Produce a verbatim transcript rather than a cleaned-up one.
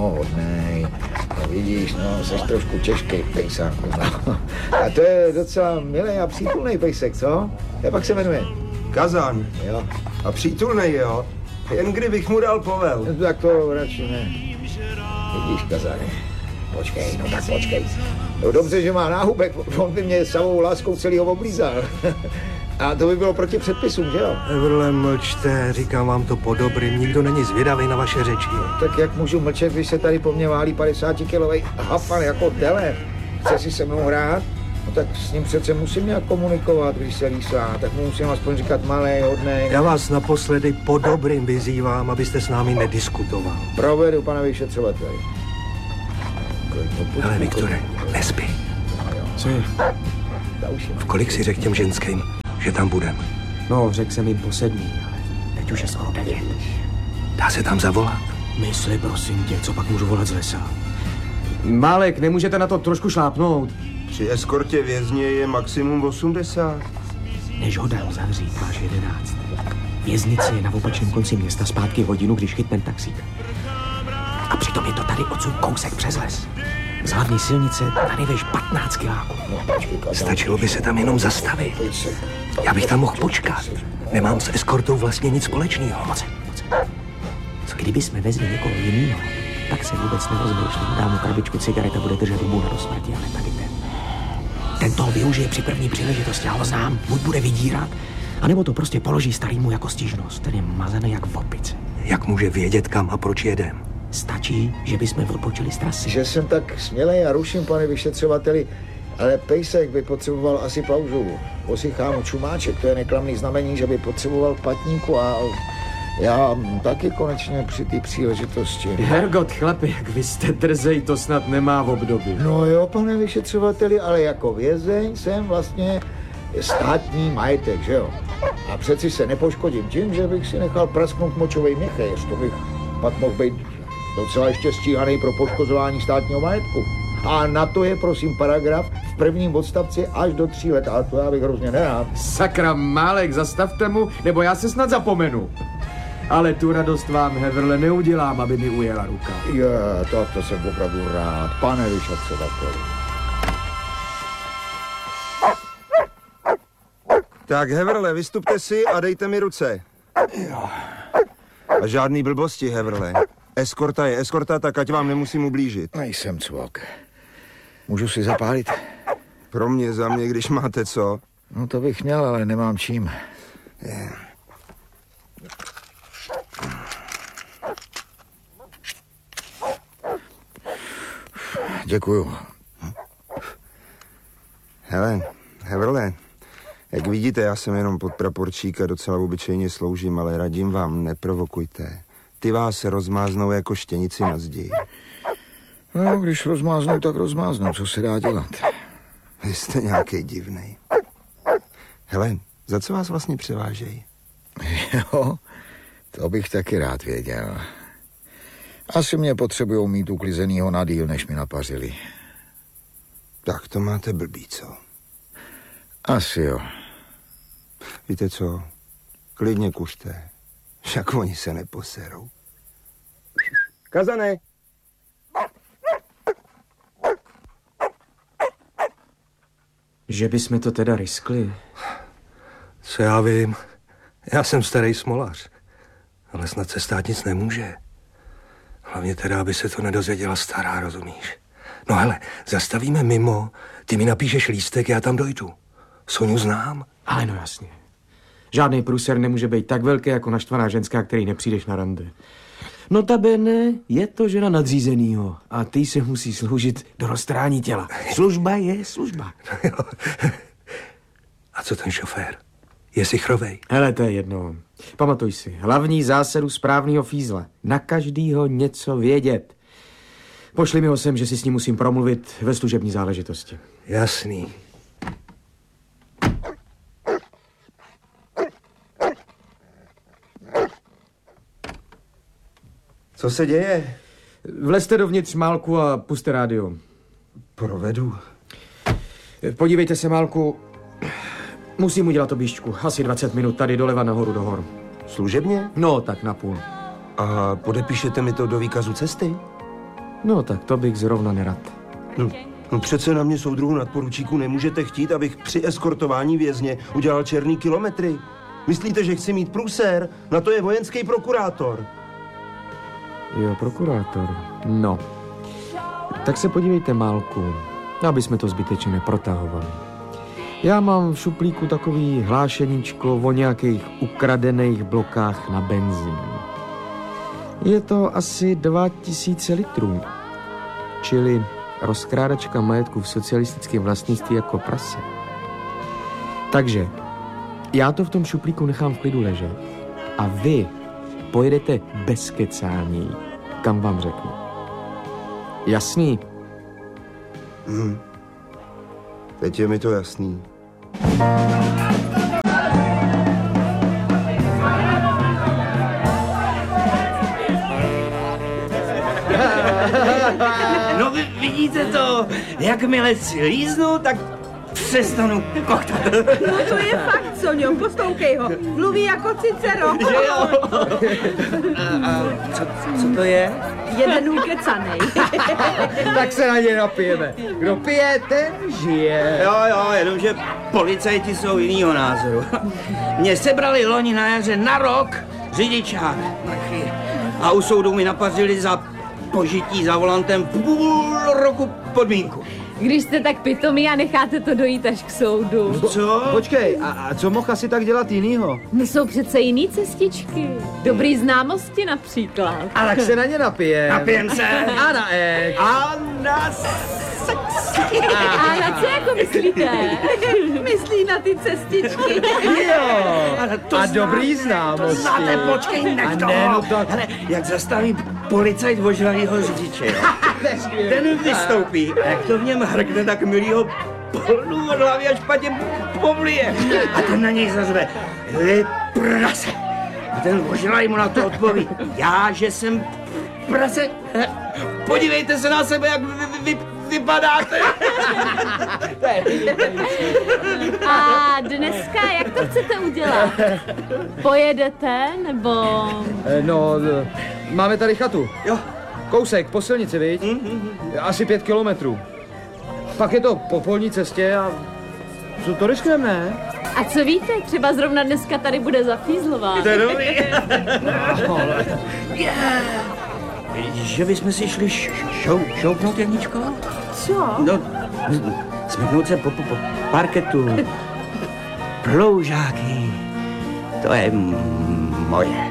hodnej. No vidíš, no, seš trošku těžkej pejsáku. No. A to je docela milý a přítulnej pejsek, co? Jak pak se jmenuje? Kazan. Jo. A přítulnej, jo? Jen kdybych mu dal povel. No, tak to radši ne. Vidíš, Kazane. Počkej, no tak počkej. No dobře, že má náhubek, on by mě samou láskou celýho oblízal. A to by bylo proti předpisům, že jo? Everle, mlčte, říkám vám to po dobrým, nikdo není zvědavý na vaše řeči. Tak jak můžu mlčet, když se tady po mně válí padesátikilovej hafan jako tele? Chce si se mnou hrát? No tak s ním přece musím nějak komunikovat, když se lísá, tak mu musím aspoň říkat malej, hodnej. Já vás naposledy po dobrým vyzývám, abyste s námi nediskutoval. Provedu, pane vyšetřovateli. Ale Viktore, nespí. Co je? V kolik si řekl těm ženským, že tam budem? No, řekl jsem jim po sedmí, ale teď už je skoro devět. Dá se tam zavolat? Mysli, prosím tě, co pak můžu volat z lesa? Málek, nemůžete na to trošku šlápnout? Při eskortě vězně je maximum osmdesát. Než ho dám zavřít, máš jedenáct. Věznice je na opačném konci města, zpátky hodinu, když chytnem taxík. A přitom je to tady odsud kousek přes les. Z hlavní silnice tady veš patnáct kiláků. Stačilo by se tam jenom zastavit. Já bych tam mohl počkat. Nemám s eskortou vlastně nic společného. Moc, moc. Co kdybychom vezli někoho jinýho, tak se vůbec nerozmýšlím. Dám mu krabičku cigaret a bude držet hubu do smrti, ale tady ten. Ten toho využije při první příležitosti, já ho znám. Buď bude vydírat, anebo to prostě položí starýmu jako stížnost. Ten je mazaný jak v opice. Jak může vědět, kam a proč jedem? Stačí, že bychom odpočili z trasy. Že jsem tak smělej a ruším, pane vyšetřovateli, ale pejsek by potřeboval asi pauzu. Posychá mu čumáček, to je neklamný znamení, že by potřeboval patníku a já taky konečně při té příležitosti. Hergot, chlapi, jak vy jste drzej, to snad nemá v období. No jo, pane vyšetřovateli, ale jako vězeň jsem vlastně státní majetek, že jo? A přeci se nepoškodím tím, že bych si nechal prasknout močovej měchejř, to bych pak mohl být docela ještě stíhaný pro poškozování státního majetku. A na to je, prosím, paragraf v prvním odstavci až do tří let, ale to já bych hrozně nerád. Sakra, Málek, zastavte mu, nebo já se snad zapomenu. Ale tu radost vám, Heverle, neudělám, aby mi ujela ruka. Je, tak to jsem opravdu rád, pane vyšetřovateli. Tak, Heverle, vystupte si a dejte mi ruce. Jo. A žádný blbosti, Heverle. Eskorta je eskorta, tak ať vám nemusím ublížit. Nejsem cvok. Můžu si zapálit? Pro mě, za mě, když máte co. No to bych měl, ale nemám čím. Je. Děkuju. Hele, Heverle, jak vidíte, já jsem jenom podpraporčík a docela obyčejně sloužím, ale radím vám, neprovokujte. Ty vás rozmáznou jako štěnici na zdi. No, když rozmáznou, tak rozmáznou, co se dá dělat. Vy jste nějaký divnej. Hele, za co vás vlastně převážejí? Jo, to bych taky rád věděl. Asi mě potřebujou mít uklizenýho na díl, než mi napařili. Tak to máte blbý, co? Asi jo. Víte co? Klidně kuřte. Však oni se neposerou. Kazane! Že bychom to teda riskli? Co já vím? Já jsem starý smolař. Ale snad se stát nic nemůže. Hlavně teda, aby se to nedozvěděla stará, rozumíš? No hele, zastavíme mimo, ty mi napíšeš lístek, já tam dojdu. Soňu znám. Ale no jasně. Žádný průser nemůže být tak velký jako naštvaná ženská, který nepřijdeš na rande. Notabene je to žena nadřízenýho a ty se musí sloužit do roztrání těla. Služba je služba. A co ten šofér? Je sichrovej? Hele, to je jedno. Pamatuj si, hlavní zásadu správného fízla. Na každýho něco vědět. Pošli mi ho sem, že si s ním musím promluvit ve služební záležitosti. Jasný. Co se děje? Vlezte dovnitř, Málku, a puste rádio. Provedu. Podívejte se, Málku. Musím udělat objížďku. Asi dvacet minut tady doleva nahoru do hor. Služebně? No, tak na půl. A podepíšete mi to do výkazu cesty? No tak to bych zrovna nerad. No, no přece na mě soudruhu nadporučíku nemůžete chtít, abych při eskortování vězně udělal černý kilometry. Myslíte, že chci mít průser? Na to je vojenský prokurátor. Jo, prokurátor. No. Tak se podívejte, Málku, aby jsme to zbytečně neprotahovali. Já mám v šuplíku takový hlášeníčko o nějakých ukradených blokách na benzín. Je to asi dva tisíce litrů. Čili rozkrádačka majetku v socialistickém vlastnictví jako prase. Takže já to v tom šuplíku nechám v klidu ležet a vy pojedete bez kecání, kam vám řeknu. Jasný? Hm. Teď je mi to jasný. No vy vidíte to, jakmile si líznu, tak přestanu koktat. No to je fakt, Soňo, poslouchej ho. Mluví jako Cicero. Že jo? A, a co, co to je? Jeden ukecanej. Tak se na ně napijeme. Kdo pije, ten žije. Jo, jo, jenomže policajti jsou jinýho názoru. Mě sebrali loni na jaře na rok řidičák. A u soudu mi napařili za požití za volantem půl roku podmínku. Když jste tak pitomí a necháte to dojít až k soudu. Co? Počkej, a, a co mohl asi tak dělat jinýho? No jsou přece jiný cestičky. Dobrý známosti například. A tak se na ně napijem. Napijem se. A na ek. A na A na co jako myslíte? Myslí na ty cestičky. Jo. Ale to A znám, dobrý To známosti. znáte, počkej, nech A toho. ne, no to- Hele, jak zastaví policajt ožralýho řidiče, jo? Ten vystoupí a jak to v něm hrkne, tak milýho polnu od hlavy a špatně povlije. A ten na něj zařve, vy prase. A ten ožralý mu na to odpoví, já, že jsem prase. Podívejte se na sebe, jak vy, vy, vy, vypadáte. A dneska jak to chcete udělat? Pojedete nebo... Eh, No, eh, máme tady chatu. Jo. Kousek, po silnici, viď? Asi pět kilometrů. Pak je to po polní cestě a co to riskneme, ne? A co víte, třeba zrovna dneska tady bude zafízlová. To je dobrý. Že bychom si šli š- šou, šoupnout, Janičko? Co? No, smrknout se po, po, po parketu. Ploužáky. To je m- moje.